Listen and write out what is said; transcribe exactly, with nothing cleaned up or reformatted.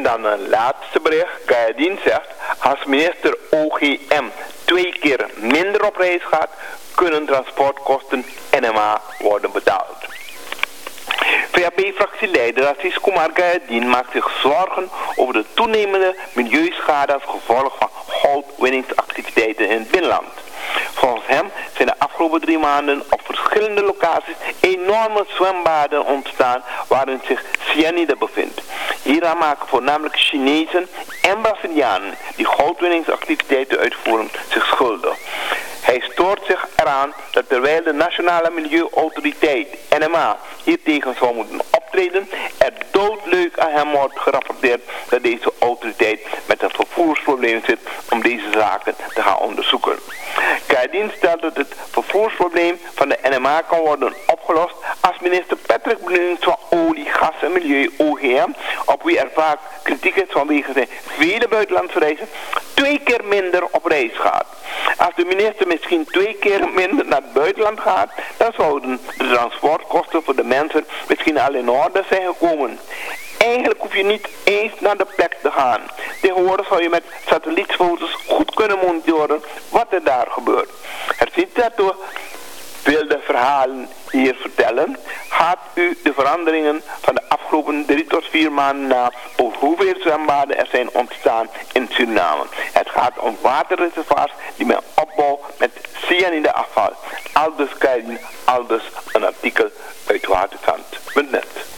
dan een laatste bericht. Gayadien zegt, als minister O G M twee keer minder op reis gaat, kunnen transportkosten N M A worden betaald. V A P-fractieleider Assis Kumar Gayadien maakt zich zorgen over de toenemende milieuschade als gevolg van goudwinningsactiviteiten in het binnenland. Volgens hem zijn de afgelopen drie maanden op verschillende locaties enorme zwembaden ontstaan waarin zich cyanide bevindt. Hieraan maken voornamelijk Chinezen en Brazilianen die goudwinningsactiviteiten uitvoeren zich schuldig. Hij stoort zich eraan dat terwijl de Nationale Milieuautoriteit N M A hiertegen zou moeten optreden, er doodleuk aan hem wordt gerapporteerd dat deze autoriteit met een vervoersprobleem zit om deze zaken te gaan onderzoeken. Gayadien stelt dat het vervoersprobleem van de N M A kan worden opgelost als minister Patrick Blunnings van Olie, Gas en Milieu O G M, op wie er vaak kritiek is vanwege zijn vele buitenlandse reizen, twee keer minder op reis gaat. Als de minister misschien twee keer minder naar het buitenland gaat, dan zouden de transportkosten voor de mensen misschien al in orde zijn gekomen. Eigenlijk hoef je niet eens naar de plek te gaan. Tegenwoordig zou je met satellietfoto's goed kunnen monitoren wat er daar gebeurt. Het Citator wil de verhalen hier vertellen. Gaat u de veranderingen van de afgelopen drie tot vier maanden na over hoeveel zwembaden er zijn ontstaan in Suriname. Het gaat om waterreservoirs die men opbouwt met cyanide afval. Aldus Gayadien, aldus een artikel uit waterkant punt net.